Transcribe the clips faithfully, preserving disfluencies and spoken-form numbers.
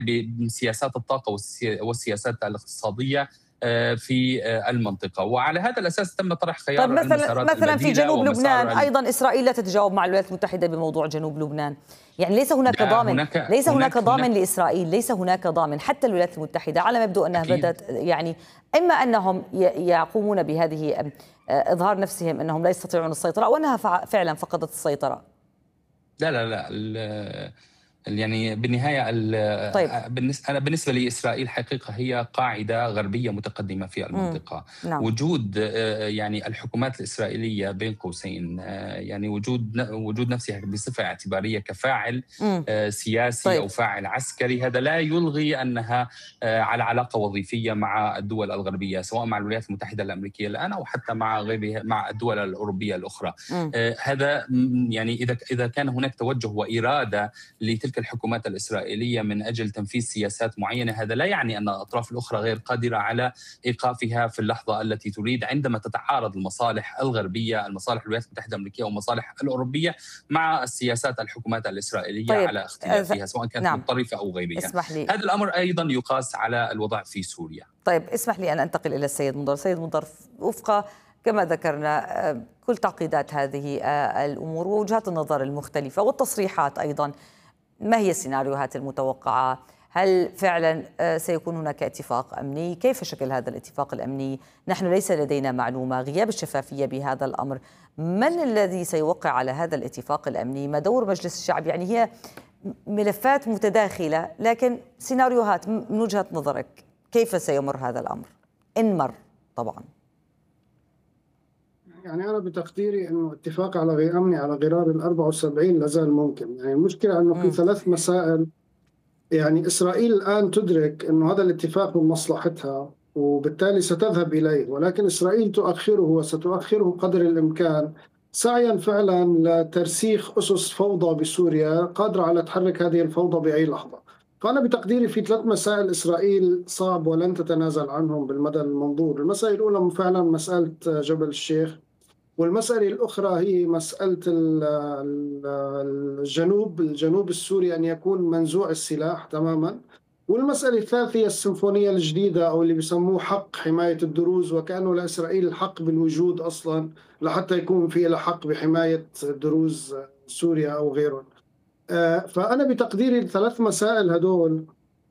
بسياسات الطاقة والسياسات الاقتصادية في المنطقة، وعلى هذا الأساس تم طرح طيب خيار مثلا المسارات مثلا في البديلة جنوب لبنان ومسار. أيضا إسرائيل لا تتجاوب مع الولايات المتحدة بموضوع جنوب لبنان، يعني ليس هناك ضامن هناك ليس هناك, هناك ضامن هناك لإسرائيل، ليس هناك ضامن حتى الولايات المتحدة على مبدأ أنها أكيد. بدأت يعني إما أنهم يقومون بهذه إظهار نفسهم أنهم لا يستطيعون السيطرة أو أنها فعلا فقدت السيطرة. لا لا لا يعني بالنهاية طيب. أنا بالنسبة لإسرائيل حقيقة هي قاعدة غربية متقدمة في المنطقة. نعم. وجود يعني الحكومات الإسرائيلية بين قوسين يعني وجود وجود نفسها بصفة اعتبارية كفاعل مم. سياسي طيب. أو فاعل عسكري، هذا لا يلغي أنها على علاقة وظيفية مع الدول الغربية، سواء مع الولايات المتحدة الأمريكية الآن أو حتى مع غيرها مع الدول الأوروبية الأخرى. مم. هذا يعني إذا إذا كان هناك توجه وإرادة لتلك الحكومات الإسرائيلية من أجل تنفيذ سياسات معينة، هذا لا يعني أن الأطراف الأخرى غير قادرة على إيقافها في اللحظة التي تريد، عندما تتعارض المصالح الغربية، المصالح الولايات المتحدة الأمريكية والمصالح الأوروبية مع السياسات الحكومات الإسرائيلية طيب. على اختلافها سواء كانت نعم. متطرفة أو غيرها. اسمح لي. هذا الأمر أيضا يقاس على الوضع في سوريا. طيب اسمح لي أن أنتقل إلى السيد منظر. سيد منظر، وفق كما ذكرنا كل تعقيدات هذه الأمور ووجهات النظر المختلفة والتصريحات أيضا، ما هي السيناريوهات المتوقعة؟ هل فعلا سيكون هناك اتفاق أمني؟ كيف شكل هذا الاتفاق الأمني؟ نحن ليس لدينا معلومة، غياب الشفافية بهذا الأمر. من الذي سيوقع على هذا الاتفاق الأمني؟ ما دور مجلس الشعب؟ يعني هي ملفات متداخلة، لكن سيناريوهات من وجهة نظرك كيف سيمر هذا الأمر؟ إن مر طبعا. يعني أنا بتقديري أنه اتفاق على غير أمني على غرار ال أربعة وسبعين لازال ممكن. يعني المشكلة أنه في ثلاث مسائل. يعني إسرائيل الآن تدرك أنه هذا الاتفاق من مصلحتها وبالتالي ستذهب إليه، ولكن إسرائيل تؤخره وستؤخره قدر الإمكان سعيا فعلا لترسيخ أسس فوضى بسوريا قادرة على تحرك هذه الفوضى بأي لحظة. فأنا بتقديري في ثلاث مسائل إسرائيل صعب ولن تتنازل عنهم بالمدى المنظور. المسألة الأولى فعلا مسألة جبل الشيخ، والمسألة الأخرى هي مسألة الجنوب الجنوب السوري أن يكون منزوع السلاح تماما، والمسألة الثالثة هي السيمفونية الجديدة أو اللي بيسموه حق حماية الدروز، وكأنه لإسرائيل الحق بالوجود أصلا لحتى يكون في له حق بحماية دروز سوريا أو غيرهم. فأنا بتقديري الثلاث مسائل هدول.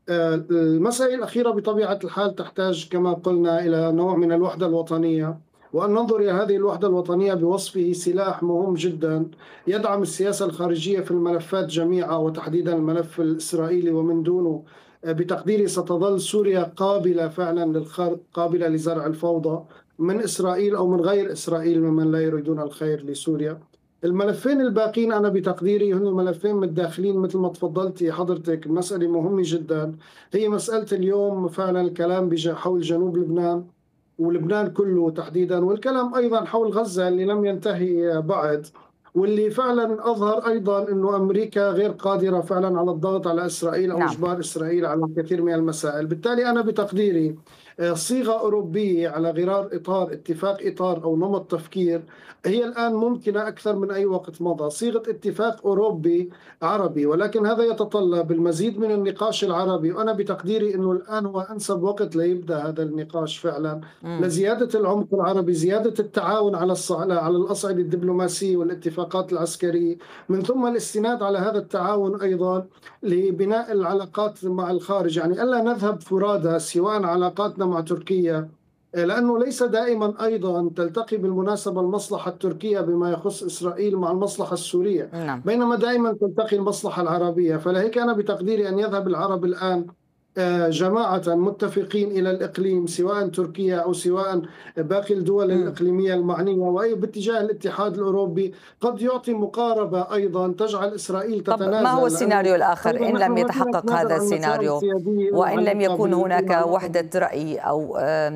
المسألة الأخيرة بطبيعة الحال تحتاج كما قلنا إلى نوع من الوحدة الوطنية، وأن ننظر إلى هذه الوحدة الوطنية بوصفه سلاح مهم جدا يدعم السياسة الخارجية في الملفات جميعها وتحديدا الملف الإسرائيلي، ومن دونه بتقديري ستظل سوريا قابلة فعلا للخرق، قابلة لزرع الفوضى من إسرائيل أو من غير إسرائيل ممن لا يريدون الخير لسوريا. الملفين الباقين أنا بتقديري هن ملفين متداخلين مثل ما تفضلتي حضرتك. المسألة مهمة جدا هي مسألة اليوم فعلا الكلام حول جنوب لبنان ولبنان كله تحديدا، والكلام أيضا حول غزة اللي لم ينتهي بعد، واللي فعلا أظهر أيضا أنه أمريكا غير قادرة فعلا على الضغط على إسرائيل أو نعم. إجبار إسرائيل على الكثير من المسائل. بالتالي أنا بتقديري صيغة أوروبية على غرار إطار اتفاق إطار أو نمط تفكير هي الآن ممكنة أكثر من أي وقت مضى، صيغة اتفاق أوروبي عربي، ولكن هذا يتطلب المزيد من النقاش العربي، وأنا بتقديري أنه الآن هو أنسب وقت ليبدأ هذا النقاش فعلا م. لزيادة العمق العربي، زيادة التعاون على على الأصعدة الدبلوماسية والاتفاقات العسكرية، من ثم الاستناد على هذا التعاون أيضا لبناء العلاقات مع الخارج. يعني ألا نذهب فرادى سواء علاقاتنا مع تركيا، لأنه ليس دائما أيضا تلتقي بالمناسبة المصلحة التركية بما يخص إسرائيل مع المصلحة السورية، نعم. بينما دائما تلتقي المصلحة العربية. فلهيك أنا بتقديري أن يذهب العرب الآن جماعة متفقين إلى الإقليم سواء تركيا أو سواء باقي الدول م. الإقليمية المعنية، وأي باتجاه الاتحاد الأوروبي قد يعطي مقاربة أيضا تجعل إسرائيل تتنازل. طب ما هو السيناريو الآخر إن لم يتحقق هذا السيناريو وإن لم يكون هناك وحدة رأي أو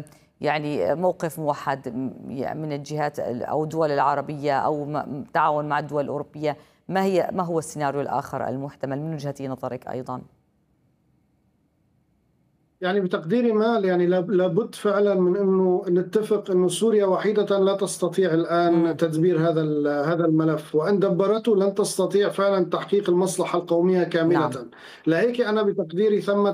يعني موقف موحد من الجهات أو الدول العربية أو تعاون مع الدول الأوروبية؟ ما هي ما هو السيناريو الآخر المحتمل من وجهة نظرك أيضا؟ يعني بتقديري ما يعني لاب- لابد فعلا من انه نتفق انه سوريا وحيدة لا تستطيع الان مم. تدبير هذا ال- هذا الملف، وان دبرته لن تستطيع فعلا تحقيق المصلحة القومية نعم. كاملة. لهيك انا بتقديري ثمة